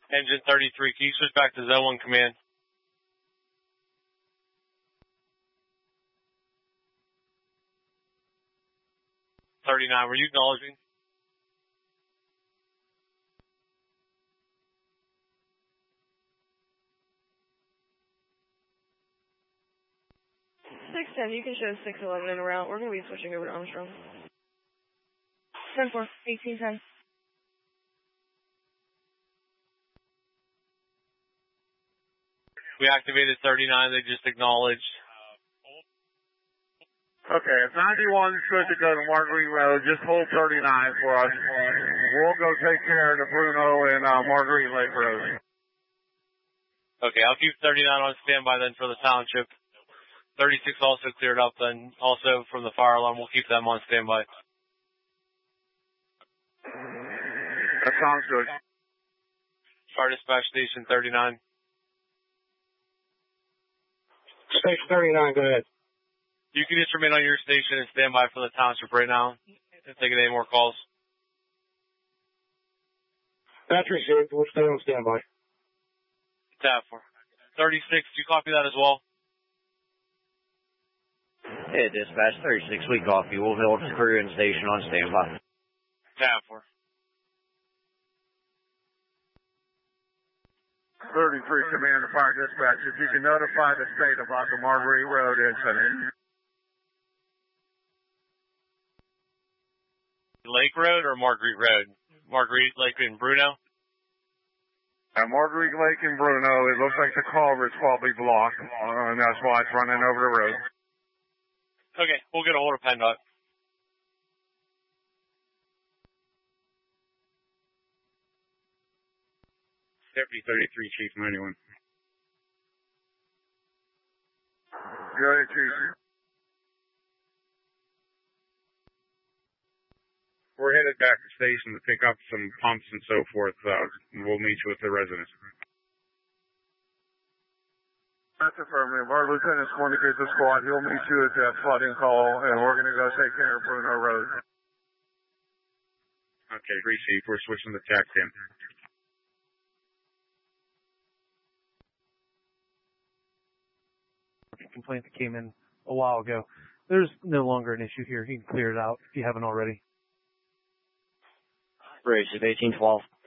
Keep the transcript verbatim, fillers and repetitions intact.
Engine thirty-three, can you switch back to Zone one Command? thirty-nine, were you acknowledging? six ten, you can show six eleven in a route. We're going to be switching over to Armstrong. ten four, eighteen ten. We activated thirty-nine, they just acknowledged. Okay, if ninety-one's good to go to Marguerite Road, just hold thirty-nine for us. We'll go take care of the Bruno and uh, Marguerite Lake Road. Okay, I'll keep thirty-nine on standby then for the township. thirty-six also cleared up then. Also from the fire alarm, we'll keep them on standby. That sounds good. Fire dispatch station thirty-nine. Station thirty-nine, go ahead. You can just remain on your station and stand by for the township right now. If they get any more calls. That's received. We'll stay on standby. Tap for thirty-six. Do you copy that as well? Hey, dispatch thirty-six, we copy. We'll hold the crew and station on standby. Tap for thirty-three, command to fire dispatch. If you can notify the state about the Marguerite Road incident. Lake Road or Marguerite Road? Marguerite Lake and Bruno? At Marguerite Lake and Bruno, it looks like the culvert's probably blocked, uh, and that's why it's running over the road. Okay, we'll get a hold of PennDOT. Deputy thirty-three, Chief ninety-one. Go ahead, Chief. We're headed back to station to pick up some pumps and so forth. Uh, we'll meet you with the residents. That's affirmative. Our lieutenant's going to get the squad. He'll meet you at that flooding call, and we're going to go take care of Bruno Road. Okay, received. We're switching to TAC ten. Complaint that came in a while ago. There's no longer an issue here. You can clear it out if you haven't already. Race of eighteen twelve.